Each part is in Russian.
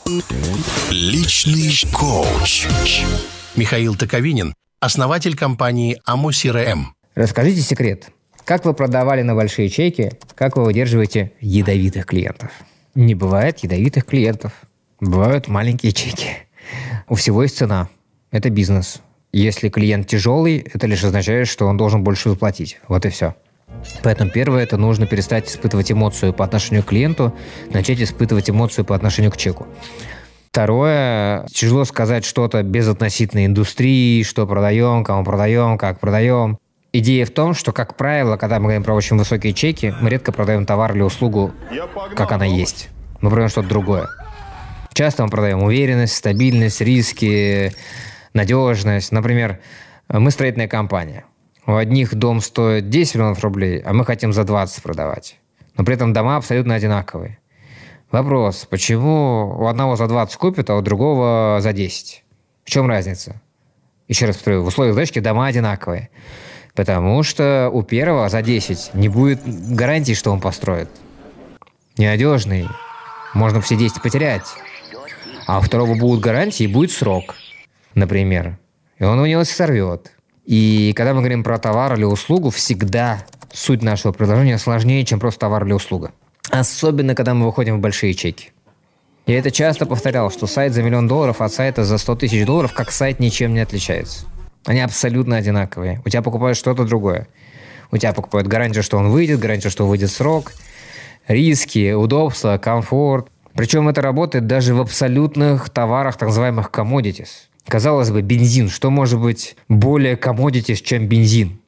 Личный коуч. Михаил Токовинин, основатель компании AmoCRM. Расскажите секрет. Как вы продавали на большие чеки, как вы удерживаете ядовитых клиентов? Не бывает ядовитых клиентов. Бывают маленькие чеки. У всего есть цена. Это бизнес. Если клиент тяжелый, это лишь означает, что он должен больше заплатить. Вот и все. Поэтому первое – это нужно перестать испытывать эмоцию по отношению к клиенту, начать испытывать эмоцию по отношению к чеку. Второе, тяжело сказать что-то безотносительно индустрии, что продаем, кому продаем, как продаем. Идея в том, что, как правило, когда мы говорим про очень высокие чеки, мы редко продаем товар или услугу, как она есть. Мы продаем что-то другое. Часто мы продаем уверенность, стабильность, риски, надежность. Например, мы строительная компания. У одних дом стоит 10 миллионов рублей, а мы хотим за 20 продавать. Но при этом дома абсолютно одинаковые. Вопрос, почему у одного за 20 купят, а у другого за 10? В чем разница? Еще раз повторю, в условиях сдачки дома одинаковые. Потому что у первого за 10 не будет гарантии, что он построит. Ненадежный. Можно все 10 потерять. А у второго будут гарантии и будет срок, например. И он у него сорвет. И когда мы говорим про товар или услугу, всегда суть нашего предложения сложнее, чем просто товар или услуга. Особенно, когда мы выходим в большие чеки. Я это часто повторял, что сайт за $1 миллион от сайта за 100 тысяч долларов как сайт ничем не отличается. Они абсолютно одинаковые. У тебя покупают что-то другое. У тебя покупают гарантию, что он выйдет, гарантию, что выйдет срок, риски, удобства, комфорт. Причем это работает даже в абсолютных товарах, так называемых commodities. Казалось бы, бензин. Что может быть более commodities, чем бензин?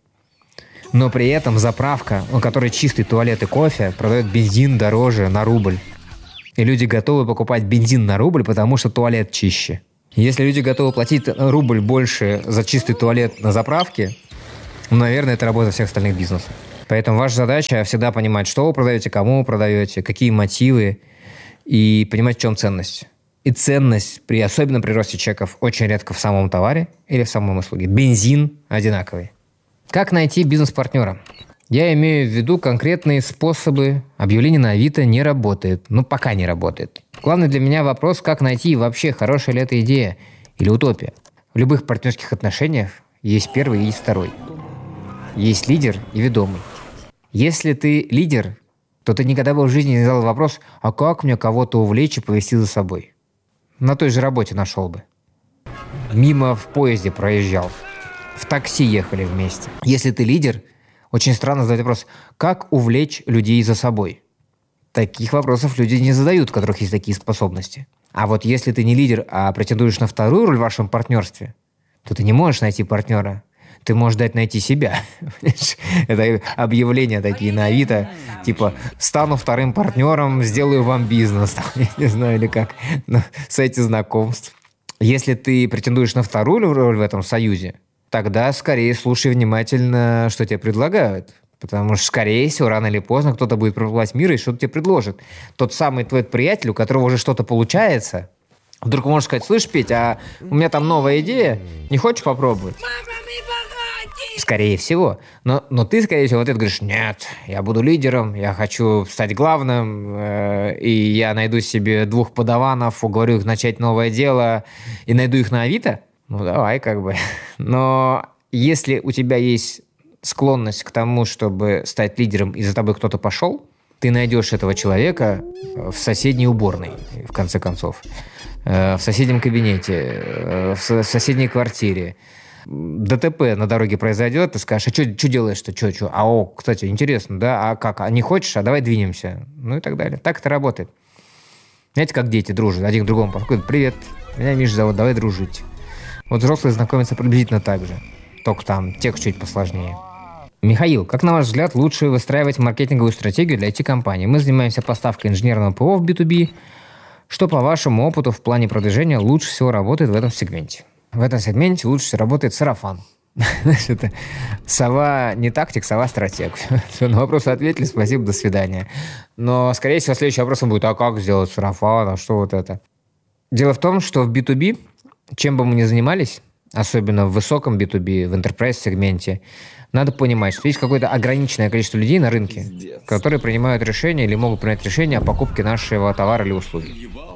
Но при этом заправка, у которой чистый туалет и кофе, продает бензин дороже на рубль. И люди готовы покупать бензин на рубль, потому что туалет чище. Если люди готовы платить рубль больше за чистый туалет на заправке, наверное, это работа всех остальных бизнесов. Поэтому ваша задача всегда понимать, что вы продаете, кому вы продаете, какие мотивы, и понимать, в чем ценность. И ценность, особенно при росте чеков, очень редко в самом товаре или в самой услуге. Бензин одинаковый. Как найти бизнес-партнера? Я имею в виду конкретные способы. Объявление на Авито не работает. Пока не работает. Главный для меня вопрос, как найти вообще, хорошая ли эта идея или утопия. В любых партнерских отношениях есть первый и есть второй. Есть лидер и ведомый. Если ты лидер, то ты никогда бы в жизни не задал вопрос, а как мне кого-то увлечь и повести за собой? На той же работе нашел бы. Мимо в поезде проезжал. В такси ехали вместе. Если ты лидер, очень странно задать вопрос, как увлечь людей за собой? Таких вопросов люди не задают, у которых есть такие способности. А вот если ты не лидер, а претендуешь на вторую роль в вашем партнерстве, то ты не можешь найти партнера. Ты можешь дать найти себя. Это объявления такие на Авито, типа «стану вторым партнером, сделаю вам бизнес». Я не знаю, или как, на сайте знакомств. Если ты претендуешь на вторую роль в этом союзе, тогда скорее слушай внимательно, что тебе предлагают. Потому что, скорее всего, рано или поздно кто-то будет проплывать мир и что-то тебе предложит. Тот самый твой приятель, у которого уже что-то получается, вдруг можешь сказать: «Слышь, Петь, а у меня там новая идея, не хочешь попробовать?» Скорее всего. Но ты, скорее всего, вот это говоришь: «Нет, я буду лидером, я хочу стать главным, и я найду себе 2 подаванов, уговорю их начать новое дело и найду их на Авито». Давай, как бы. Но если у тебя есть склонность к тому, чтобы стать лидером, и за тобой кто-то пошел, ты найдешь этого человека в соседней уборной, в конце концов, в соседнем кабинете, в соседней квартире. ДТП на дороге произойдет, ты скажешь: «А что делаешь-то? Что? Кстати, интересно, да? А как? А не хочешь? А давай двинемся». И так далее. Так это работает. Знаете, как дети дружат? Один к другому подходит: «Привет, меня Миша зовут, давай дружить». Вот взрослые знакомятся приблизительно так же. Только там текст чуть посложнее. Михаил, как на ваш взгляд лучше выстраивать маркетинговую стратегию для IT-компаний? Мы занимаемся поставкой инженерного ПО в B2B. Что, по вашему опыту, в плане продвижения лучше всего работает в этом сегменте? В этом сегменте лучше всего работает сарафан. Это сова не тактик, сова стратег. Все, на вопросы ответили, спасибо, до свидания. Но, скорее всего, следующий вопрос будет: а как сделать сарафан, а что вот это? Дело в том, что в B2B, чем бы мы ни занимались, особенно в высоком B2B, в enterprise-сегменте, надо понимать, что есть какое-то ограниченное количество людей на рынке, которые принимают решения или могут принять решение о покупке нашего товара или услуги.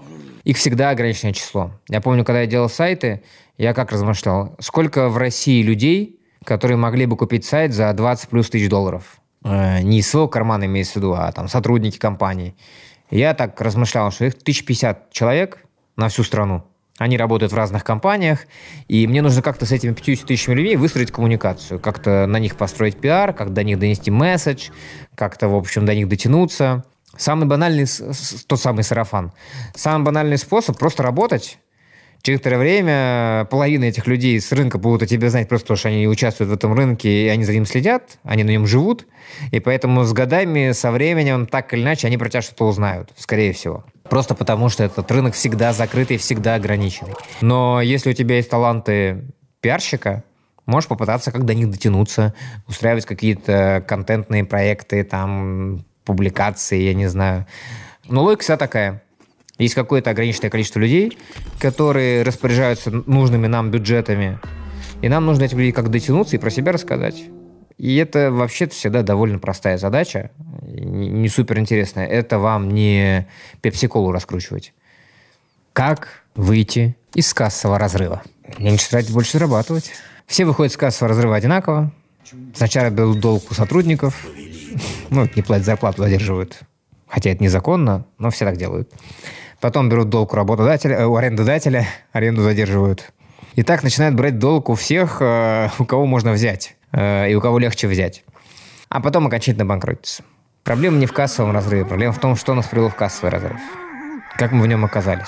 Их всегда ограниченное число. Я помню, когда я делал сайты, я как размышлял, сколько в России людей, которые могли бы купить сайт за 20 плюс тысяч долларов. Не из своего кармана имеется в виду, а там сотрудники компании. Я так размышлял, что их 1050 человек на всю страну. Они работают в разных компаниях, и мне нужно как-то с этими 50 тысячами людей выстроить коммуникацию, как-то на них построить пиар, как до них донести месседж, как-то, в общем, до них дотянуться. Самый банальный, тот самый сарафан. Самый банальный способ – просто работать. Через некоторое время половина этих людей с рынка будут о тебе знать просто потому, что они участвуют в этом рынке, и они за ним следят, они на нем живут, и поэтому с годами, со временем, так или иначе, они про тебя что-то узнают, скорее всего. Просто потому, что этот рынок всегда закрытый, всегда ограниченный. Но если у тебя есть таланты пиарщика, можешь попытаться как до них дотянуться, устраивать какие-то контентные проекты, там, публикации, я не знаю. Но логика вся такая. Есть какое-то ограниченное количество людей, которые распоряжаются нужными нам бюджетами, и нам нужно этим людям как дотянуться и про себя рассказать. И это вообще-то всегда довольно простая задача, не суперинтересная. Это вам не пепси-колу раскручивать. Как выйти из кассового разрыва? Меньше тратить, больше зарабатывать. Все выходят из кассового разрыва одинаково. Сначала берут долг у сотрудников, не платят зарплату, задерживают. Хотя это незаконно, но все так делают. Потом берут долг у работодателя, у арендодателя, аренду задерживают. И так начинают брать долг у всех, у кого можно взять, и у кого легче взять. А потом окончательно банкротятся. Проблема не в кассовом разрыве, проблема в том, что нас привело в кассовый разрыв. Как мы в нем оказались.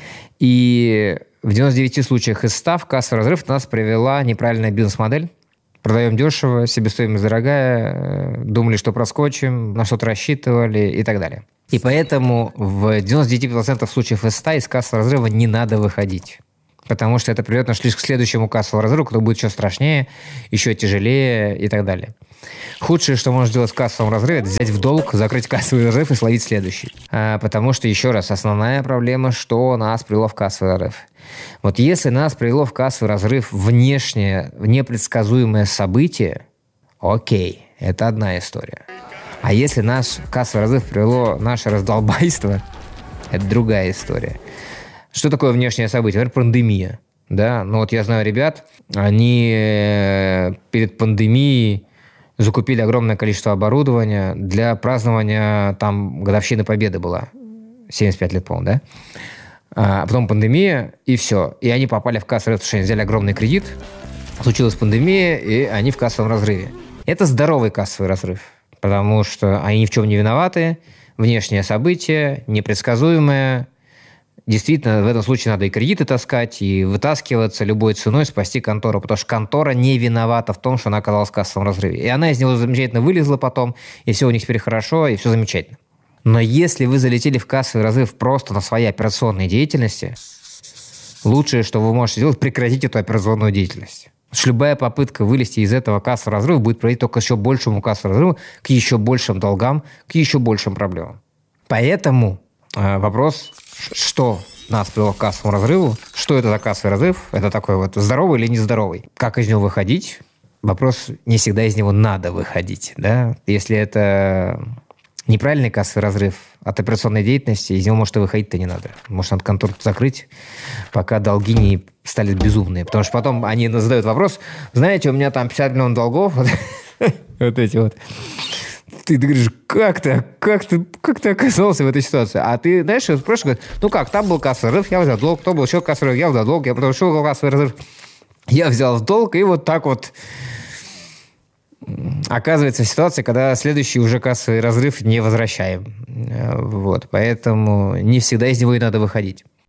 И в 99 случаях из 100 в кассовый разрыв нас привела неправильная бизнес-модель. Продаем дешево, себестоимость дорогая, думали, что проскочим, на что-то рассчитывали и так далее. И поэтому в 99% случаев из 100 из кассового разрыва не надо выходить. Потому что это приведет нас лишь к следующему кассовому разрыву, который будет еще страшнее, еще тяжелее и так далее. Худшее, что можно сделать в кассовом разрыве, это взять в долг, закрыть кассовый разрыв и словить следующий. Потому что, еще раз, основная проблема, что нас привело в кассовый разрыв. Вот если нас привело в кассовый разрыв внешнее, непредсказуемое событие, окей, это одна история. А если наш кассовый разрыв привело наше раздолбайство, это другая история. Что такое внешнее событие? Например, пандемия. Да? Я знаю ребят, они перед пандемией закупили огромное количество оборудования для празднования, там годовщины Победы была, 75 лет, по-моему, да? А потом пандемия, и все. И они попали в кассовый разрыв, потому что они взяли огромный кредит, случилась пандемия, и они в кассовом разрыве. Это здоровый кассовый разрыв, потому что они ни в чем не виноваты, внешнее событие, непредсказуемое. Действительно, в этом случае надо и кредиты таскать, и вытаскиваться любой ценой, спасти контору, потому что контора не виновата в том, что она оказалась в кассовом разрыве. И она из него замечательно вылезла потом, и все у них теперь хорошо, и все замечательно. Но если вы залетели в кассовый разрыв просто на своей операционной деятельности, лучшее, что вы можете сделать, прекратить эту операционную деятельность. Потому что любая попытка вылезти из этого кассового разрыва будет приводить только к еще большему кассовому разрыву, к еще большим долгам, к еще большим проблемам. Поэтому вопрос, что нас привело к кассовому разрыву, что это за кассовый разрыв, это такой вот здоровый или нездоровый. Как из него выходить? Вопрос, не всегда из него надо выходить. Да? Если это неправильный кассовый разрыв от операционной деятельности, из него, может, и выходить-то не надо. Может, надо контору закрыть, пока долги не стали безумные. Потому что потом они задают вопрос, знаете, у меня там 50 миллионов долгов, вот эти вот. Ты говоришь, как ты оказался в этой ситуации? А ты, знаешь, спрашиваешь, говорит, там был кассовый разрыв, я взял долг, кто был еще кассовый разрыв, я взял долг, я потом шел кассовый разрыв, я взял в долг, и вот так вот оказывается ситуация, когда следующий уже кассовый разрыв не возвращаем. Вот, поэтому не всегда из него и надо выходить.